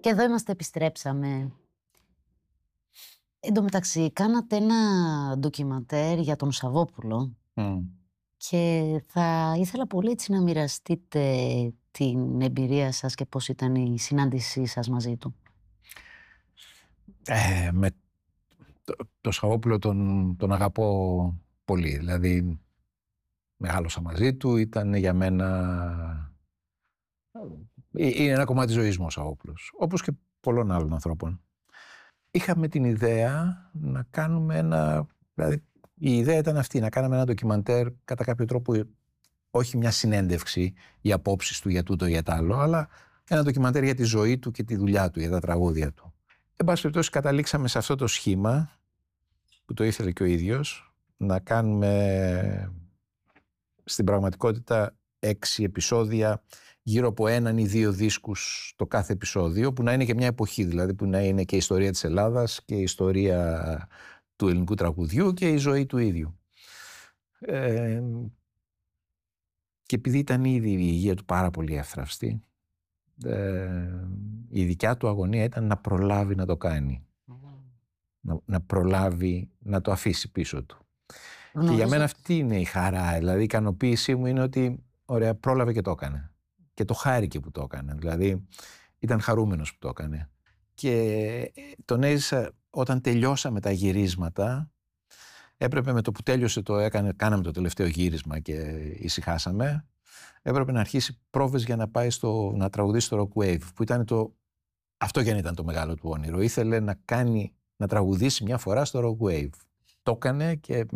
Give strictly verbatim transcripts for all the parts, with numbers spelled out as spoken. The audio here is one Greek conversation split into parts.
Και εδώ είμαστε, επιστρέψαμε. Εν τω μεταξύ, κάνατε ένα ντοκιμαντέρ για τον Σαββόπουλο Mm. και θα ήθελα πολύ έτσι να μοιραστείτε την εμπειρία σας και πώς ήταν η συνάντησή σας μαζί του. Ε, με το, το Σαββόπουλο τον, τον αγαπώ πολύ. Δηλαδή, μεγάλωσα μαζί του, ήταν για μένα... Είναι ένα κομμάτι της ζωής μου ο Σαββόπουλος, όπως και πολλών άλλων ανθρώπων. Είχαμε την ιδέα να κάνουμε ένα... Δηλαδή, η ιδέα ήταν αυτή, να κάνουμε ένα ντοκιμαντέρ κατά κάποιο τρόπο, όχι μια συνέντευξη για απόψεις του για τούτο ή για τ' άλλο, αλλά ένα ντοκιμαντέρ για τη ζωή του και τη δουλειά του, για τα τραγούδια του. Εν πάση περιπτώσει, καταλήξαμε σε αυτό το σχήμα που το ήθελε και ο ίδιος, να κάνουμε στην πραγματικότητα έξι επεισόδια γύρω από έναν ή δύο δίσκους το κάθε επεισόδιο, που να είναι και μια εποχή, δηλαδή που να είναι και η ιστορία της Ελλάδας και η ιστορία του ελληνικού τραγουδιού και η ζωή του ίδιου. Ε, και επειδή ήταν ήδη η υγεία του πάρα πολύ εύθραυστη, ε, η δικιά του αγωνία ήταν να προλάβει να το κάνει. Mm. Να, να προλάβει να το αφήσει πίσω του. Mm. Και για μένα αυτή είναι η χαρά, δηλαδή η ικανοποίησή μου είναι ότι ωραία, πρόλαβε και το έκανε. Και το χάρηκε που το έκανε, δηλαδή ήταν χαρούμενος που το έκανε. Και τον έζησα όταν τελειώσαμε τα γυρίσματα, έπρεπε με το που τέλειωσε το έκανε, κάναμε το τελευταίο γύρισμα και ησυχάσαμε, έπρεπε να αρχίσει πρόβες για να πάει στο, να τραγουδήσει στο Rock Wave, που ήταν το, αυτό και αν ήταν το μεγάλο του όνειρο, ήθελε να κάνει, να τραγουδήσει μια φορά στο Rock Wave. Το έκανε και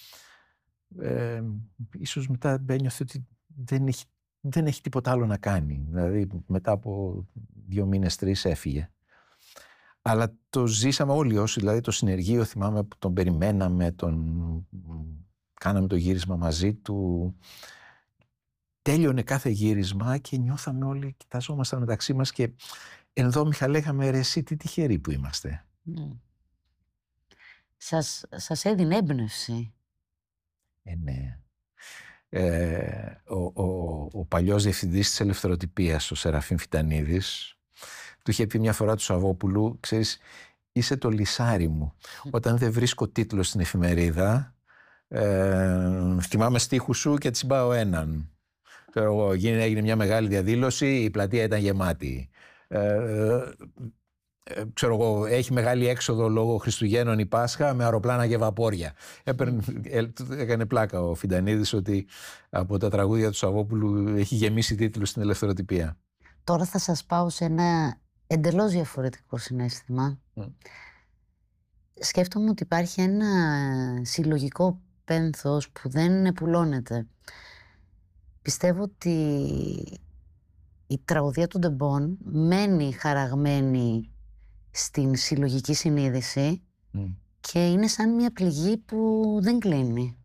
ε, ίσως μετά ένιωθε ότι δεν έχει, δεν έχει τίποτα άλλο να κάνει, δηλαδή μετά από δύο μήνες, τρεις έφυγε. Αλλά το ζήσαμε όλοι όσοι, δηλαδή το συνεργείο, θυμάμαι που τον περιμέναμε, τον κάναμε το γύρισμα μαζί του. Τέλειωνε κάθε γύρισμα και νιώθαμε όλοι, κοιταζόμασταν μεταξύ μας και ενδόμηχα λέγαμε ρε εσύ τι τυχεροί που είμαστε. Mm. Σας, σας έδινε έμπνευση. Ε, ναι. Ε, ο, ο, ο παλιός διευθυντής της ελευθεροτυπίας, ο Σεραφείμ Φιτανίδης, του είχε πει μια φορά του Σαββόπουλου, ξέρεις, είσαι το λυσάρι μου. Mm. Όταν δεν βρίσκω τίτλο στην εφημερίδα, ε, θυμάμαι στίχους σου και τσιμπάω έναν. Ξέρω, έγινε μια μεγάλη διαδήλωση, η πλατεία ήταν γεμάτη. Ε, ε, ξέρω εγώ, έχει μεγάλη έξοδο λόγω Χριστουγέννων η Πάσχα με αεροπλάνα και βαπόρια. Έπαιρνε, έκανε πλάκα ο Φιντανίδης ότι από τα τραγούδια του Σαββόπουλου έχει γεμίσει τίτλους στην ελευθεροτυπία. Τώρα θα σας πάω σε ένα εντελώς διαφορετικό συναίσθημα. Mm. Σκέφτομαι ότι υπάρχει ένα συλλογικό πένθος που δεν επουλώνεται. Πιστεύω ότι η τραγωδία του Ντεμπόν μένει χαραγμένη στην συλλογική συνείδηση mm. και είναι σαν μια πληγή που δεν κλείνει.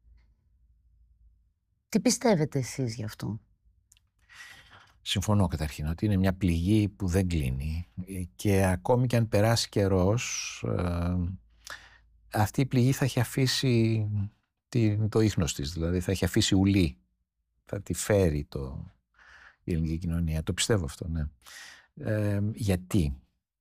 Τι πιστεύετε εσείς γι' αυτό? Συμφωνώ καταρχήν ότι είναι μια πληγή που δεν κλείνει και ακόμη και αν περάσει καιρός, ε, αυτή η πληγή θα έχει αφήσει τη, το ίχνος της, δηλαδή θα έχει αφήσει ουλή, θα τη φέρει το, η ελληνική κοινωνία. Το πιστεύω αυτό, ναι. Ε, γιατί?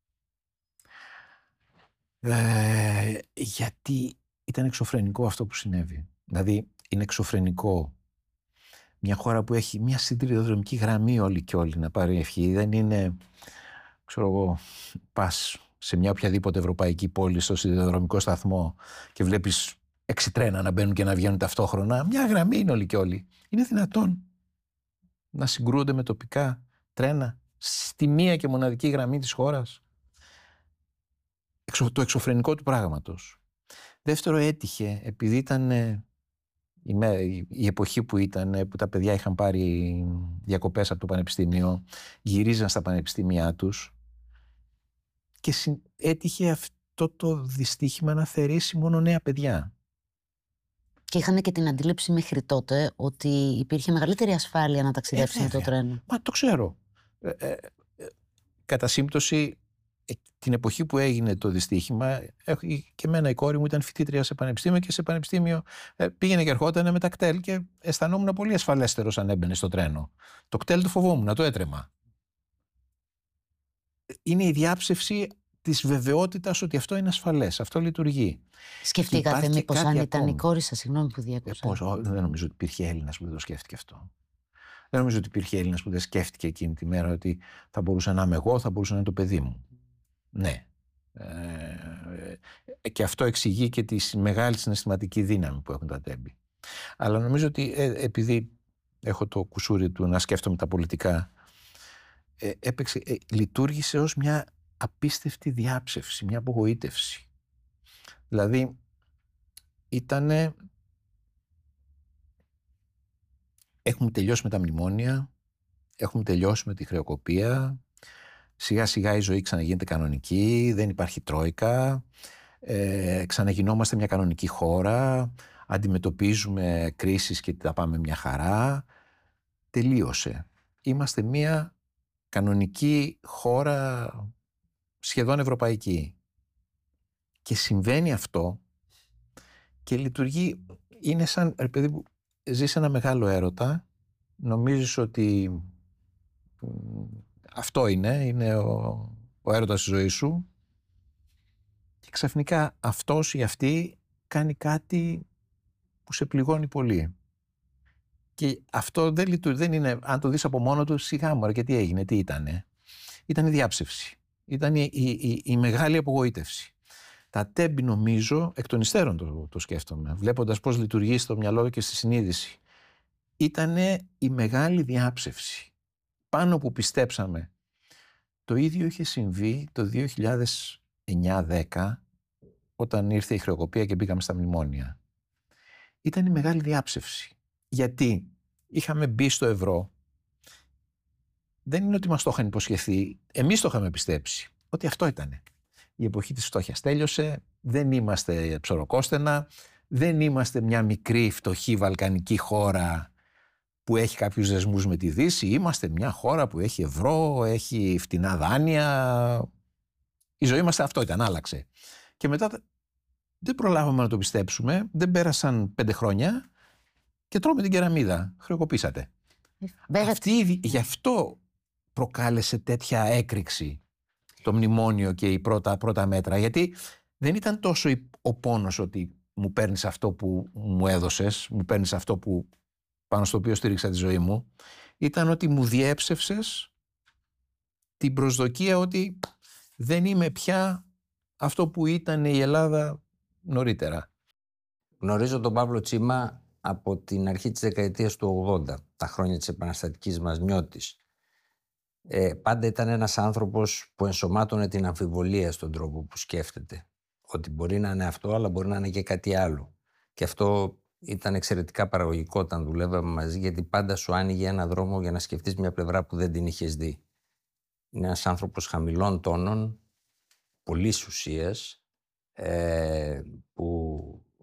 Ε, γιατί ήταν εξωφρενικό αυτό που συνέβη. Δηλαδή είναι εξωφρενικό μια χώρα που έχει μια σιδηροδρομική γραμμή όλη και όλη να πάρει ευχή. Δεν είναι, ξέρω εγώ, πας σε μια οποιαδήποτε ευρωπαϊκή πόλη στο σιδηροδρομικό σταθμό και βλέπεις έξι τρένα να μπαίνουν και να βγαίνουν ταυτόχρονα. Μια γραμμή είναι όλη και όλη. Είναι δυνατόν να συγκρούονται με τοπικά τρένα στη μία και μοναδική γραμμή της χώρας? Το εξωφρενικό του πράγματος. Δεύτερο, έτυχε, επειδή ήταν η εποχή που ήταν, που τα παιδιά είχαν πάρει διακοπές από το πανεπιστήμιο, γυρίζαν στα πανεπιστήμια τους και έτυχε αυτό το δυστύχημα να θερήσει μόνο νέα παιδιά. Και είχαν και την αντίληψη μέχρι τότε ότι υπήρχε μεγαλύτερη ασφάλεια να ταξιδέψουν ε, με το τρένο. Μα το ξέρω. Ε, ε, ε, κατά σύμπτωση, την εποχή που έγινε το δυστύχημα, και εμένα η κόρη μου ήταν φοιτήτρια σε πανεπιστήμιο και σε πανεπιστήμιο πήγαινε και ερχόταν με τα κτέλ και αισθανόμουν πολύ ασφαλέστερος αν έμπαινε στο τρένο. Το κτέλ το φοβόμουν, το έτρεμα. είναι η διάψευση της βεβαιότητας ότι αυτό είναι ασφαλές, αυτό λιτουργεί. Σκεφτήκατε μήπως αν ήταν ακόμη η κόρη σας, συγγνώμη που διακόψα. Ε, πώς, δεν νομίζω ότι υπήρχε Έλληνας που δεν το σκέφτηκε αυτό. Δεν νομίζω ότι υπήρχε Έλληνας που δεν σκέφτηκε εκείνη τη μέρα ότι θα μπορούσα να είμαι εγώ, θα μπορούσα να είναι το παιδί μου. Ναι. Ε, και αυτό εξηγεί και τη μεγάλη συναισθηματική δύναμη που έχουν τα τέμπη. Αλλά νομίζω ότι ε, επειδή έχω το κουσούρι του να σκέφτομαι τα πολιτικά, ε, έπαιξε, ε, λειτουργήσε ως μια απίστευτη διάψευση, μια απογοήτευση. Δηλαδή ήτανε, έχουμε τελειώσει με τα μνημόνια, έχουμε τελειώσει με τη χρεοκοπία, σιγά σιγά η ζωή ξαναγίνεται κανονική, δεν υπάρχει τρόικα, ε, ξαναγινόμαστε μια κανονική χώρα, αντιμετωπίζουμε κρίσεις και τα πάμε μια χαρά. Τελείωσε. Είμαστε μια κανονική χώρα σχεδόν ευρωπαϊκή. Και συμβαίνει αυτό και λειτουργεί, είναι σαν, ρε παιδί μου, ζεις ένα μεγάλο έρωτα, νομίζεις ότι αυτό είναι, είναι ο, ο έρωτας της ζωής σου και ξαφνικά αυτός ή αυτή κάνει κάτι που σε πληγώνει πολύ. Και αυτό δεν λειτουργεί, δεν είναι, αν το δεις από μόνο του, σιγά μωρέ, και τι έγινε, τι ήτανε. Ήταν η διάψευση. Ήταν η, η, η, η μεγάλη απογοήτευση. Τα τέμπη, νομίζω, εκ των υστέρων το, το σκέφτομαι, βλέποντας πώς λειτουργεί στο μυαλό και στη συνείδηση. Ήτανε η μεγάλη διάψευση. Πάνω που πιστέψαμε. Το ίδιο είχε συμβεί το δύο χιλιάδες εννιά δέκα, όταν ήρθε η χρεοκοπία και μπήκαμε στα μνημόνια. Ήταν η μεγάλη διάψευση. Γιατί είχαμε μπει στο ευρώ. Δεν είναι ότι μας το είχαν υποσχεθεί. Εμείς το είχαμε πιστέψει. Ότι αυτό ήτανε. Η εποχή της φτώχειας τέλειωσε. Δεν είμαστε ψωροκόστενα. Δεν είμαστε μια μικρή φτωχή βαλκανική χώρα που έχει κάποιους δεσμούς με τη Δύση. Είμαστε μια χώρα που έχει ευρώ, έχει φτηνά δάνεια. Η ζωή μας αυτό ήταν, άλλαξε. Και μετά δεν προλάβαμε να το πιστέψουμε. Δεν πέρασαν πέντε χρόνια και τρώμε την κεραμίδα. Χρεοκοπήσατε. Αυτή, γι' αυτό προκάλεσε τέτοια έκρηξη το μνημόνιο και οι πρώτα, πρώτα μέτρα. Γιατί δεν ήταν τόσο ο πόνος ότι μου παίρνεις αυτό που μου έδωσες, μου παίρνεις αυτό που, πάνω στο οποίο στήριξα τη ζωή μου. Ήταν ότι μου διέψευσες την προσδοκία ότι δεν είμαι πια αυτό που ήταν η Ελλάδα νωρίτερα. Γνωρίζω τον Παύλο Τσίμα από την αρχή της δεκαετίας του ογδόντα, τα χρόνια της επαναστατικής μας νιώτης. Ε, πάντα ήταν ένας άνθρωπος που ενσωμάτωνε την αμφιβολία στον τρόπο που σκέφτεται. Ότι μπορεί να είναι αυτό, αλλά μπορεί να είναι και κάτι άλλο. Και αυτό ήταν εξαιρετικά παραγωγικό όταν δουλεύαμε μαζί, γιατί πάντα σου άνοιγε ένα δρόμο για να σκεφτείς μια πλευρά που δεν την είχες δει. Είναι ένας άνθρωπος χαμηλών τόνων, πολλής ουσίας, ε, που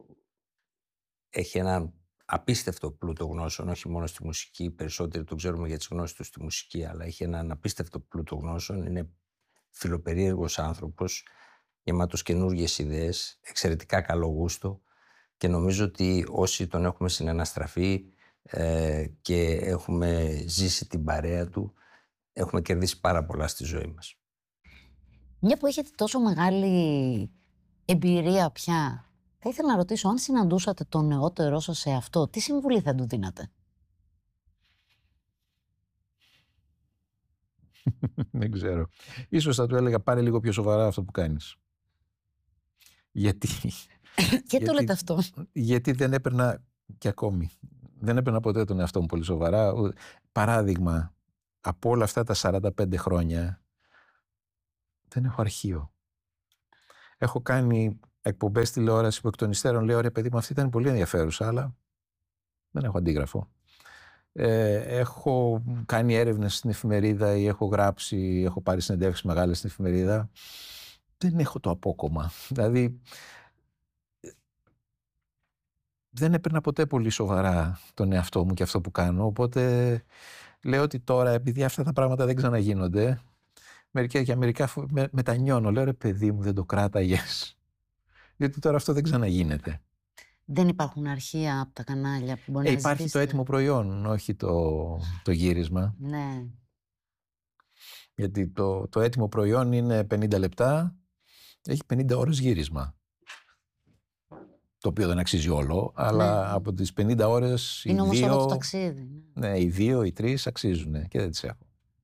έχει ένα απίστευτο πλούτο γνώσεων, όχι μόνο στη μουσική, περισσότεροι το ξέρουμε για τις γνώσεις του στη μουσική, αλλά έχει έναν απίστευτο πλούτο γνώσεων, είναι φιλοπερίεργος άνθρωπος, γεμάτος καινούργιες ιδέες, εξαιρετικά καλό γούστο και νομίζω ότι όσοι τον έχουμε συναναστραφεί ε, και έχουμε ζήσει την παρέα του, έχουμε κερδίσει πάρα πολλά στη ζωή μας. Μια που έχετε τόσο μεγάλη εμπειρία πια, θα ήθελα να ρωτήσω, αν συναντούσατε τον νεότερό σας σε αυτό, τι συμβουλή θα του δίνατε? Δεν ξέρω. Ίσως θα του έλεγα πάρε λίγο πιο σοβαρά αυτό που κάνεις. Γιατί... Και το λέτε αυτό. Γιατί δεν έπαιρνα και ακόμη. Δεν έπαιρνα ποτέ τον εαυτό μου πολύ σοβαρά. Παράδειγμα, από όλα αυτά τα σαράντα πέντε χρόνια δεν έχω αρχείο. Έχω κάνει εκπομπές τηλεόραση που εκ των υστέρων λέω ρε παιδί μου αυτή ήταν πολύ ενδιαφέρουσα, αλλά δεν έχω αντίγραφο. Ε, έχω κάνει έρευνες στην εφημερίδα ή έχω γράψει, έχω πάρει συνεντεύξεις μεγάλες στην εφημερίδα. Δεν έχω το απόκομμα. Δηλαδή δεν έπαιρνα ποτέ πολύ σοβαρά τον εαυτό μου και αυτό που κάνω, οπότε λέω ότι τώρα επειδή αυτά τα πράγματα δεν ξαναγίνονται, μερικά και μερικά με, μετανιώνω, λέω ρε παιδί μου δεν το κράταγες. Γιατί τώρα αυτό δεν ξαναγίνεται. Δεν υπάρχουν αρχεία από τα κανάλια που μπορεί ε, να υπάρχει ζητήσετε. Το έτοιμο προϊόν, όχι το, το γύρισμα. Ναι. Γιατί το, το έτοιμο προϊόν είναι πενήντα λεπτά, έχει πενήντα ώρες γύρισμα. Το οποίο δεν αξίζει όλο, αλλά ναι. από τις πενήντα ώρες είναι οι όμως δύο... όλο το ταξίδι. Ναι. ναι, οι δύο, οι τρεις αξίζουν και δεν τις έχω.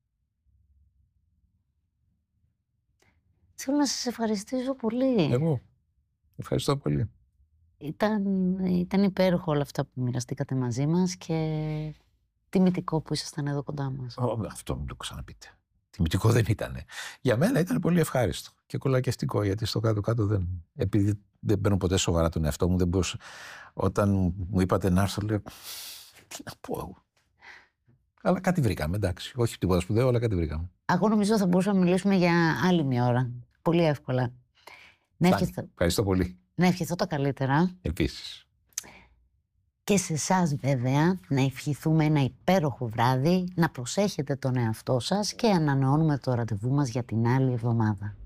Θέλω να σας ευχαριστήσω πολύ. Εγώ. Ευχαριστώ πολύ. Ήταν, ήταν υπέροχο όλα αυτά που μοιραστήκατε μαζί μας και τιμητικό που ήσασταν εδώ κοντά μας. Ω, αυτό μην το ξαναπείτε. Τιμητικό δεν ήταν. Για μένα ήταν πολύ ευχάριστο και κολακευτικό, γιατί στο κάτω-κάτω δεν. Επειδή δεν παίρνω ποτέ σοβαρά τον εαυτό μου, δεν μπορούσα. Όταν μου είπατε να έρθω, λέω. Τι να πω εγώ. Αλλά κάτι βρήκαμε, εντάξει. Όχι τίποτα σπουδαίο, αλλά κάτι βρήκαμε. Εγώ νομίζω θα μπορούσαμε να μιλήσουμε για άλλη μια ώρα. Πολύ εύκολα. Να ευχηθώ... Ευχαριστώ πολύ. Να ευχηθώ τα καλύτερα. Επίσης. Και σε εσάς βέβαια να ευχηθούμε ένα υπέροχο βράδυ, να προσέχετε τον εαυτό σας και ανανεώνουμε το ραντεβού μας για την άλλη εβδομάδα.